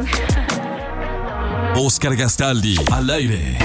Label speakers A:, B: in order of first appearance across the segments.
A: Oscar Gastaldi, al aire.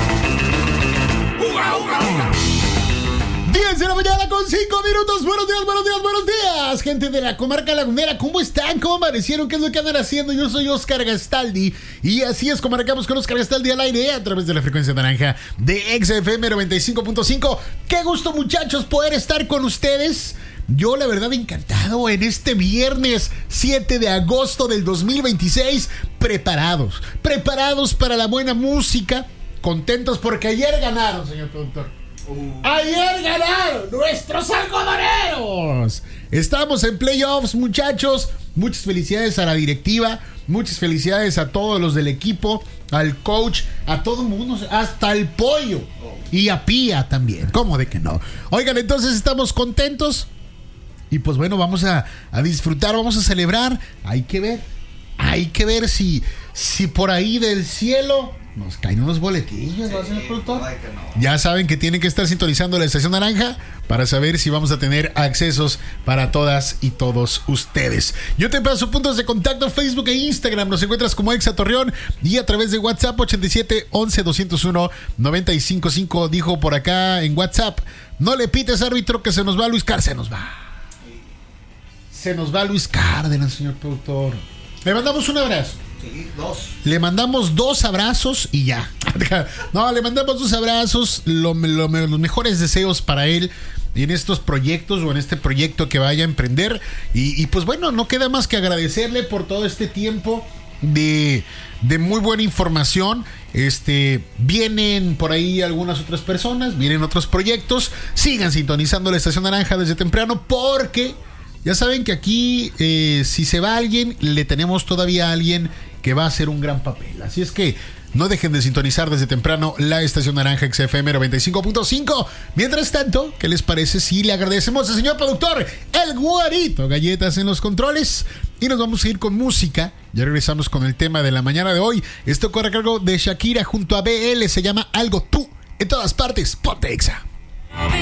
B: 10 de la mañana con 5 minutos. Buenos días, buenos días, buenos días, gente de la comarca lagunera. ¿Cómo están? ¿Cómo amanecieron? ¿Qué es lo que andan haciendo? Yo soy Oscar Gastaldi y así es como arrancamos con Oscar Gastaldi al aire a través de la frecuencia naranja de XFM 95.5. Qué gusto, muchachos, poder estar con ustedes. Yo la verdad encantado en este viernes 7 de agosto del 2026. Preparados para la buena música. Contentos porque ayer ganaron, señor productor. Ayer ganaron nuestros algodoneros. Estamos en playoffs, muchachos. Muchas felicidades a la directiva. Muchas felicidades a todos los del equipo, al coach, a todo el mundo, hasta el pollo. Y a Pía también. ¿Cómo de que no? Oigan, entonces estamos contentos. Y pues bueno, vamos a disfrutar, vamos a celebrar. Hay que ver si por ahí del cielo nos caen unos boletillos, ¿va, señor productor? Ya saben que tienen que estar sintonizando la estación naranja para saber si vamos a tener accesos para todas y todos ustedes. Yo te paso puntos de contacto: Facebook e Instagram. Nos encuentras como Exa Torreón y a través de WhatsApp 87 11 201 955. Dijo por acá en WhatsApp: no le pites, árbitro, que se nos va Luis Cárdenas. Se nos va Luis Cárdenas, señor productor. Le mandamos un abrazo.
C: Sí, 2.
B: Le mandamos 2 abrazos y ya. No, le mandamos 2 abrazos, los mejores deseos para él en estos proyectos o en este proyecto que vaya a emprender. Y pues bueno, no queda más que agradecerle por todo este tiempo de muy buena información. Vienen por ahí algunas otras personas, vienen otros proyectos. Sigan sintonizando la estación naranja desde temprano, porque ya saben que aquí si se va alguien, le tenemos todavía a alguien que va a hacer un gran papel. Así es que no dejen de sintonizar desde temprano la estación naranja XFM 95.5. Mientras tanto, ¿qué les parece si le agradecemos al señor productor, el Guarito Galletas, en los controles? Y nos vamos a ir con música. Ya regresamos con el tema de la mañana de hoy. Esto corre a cargo de Shakira junto a BL. Se llama Algo Tú. En todas partes, ponte Exa.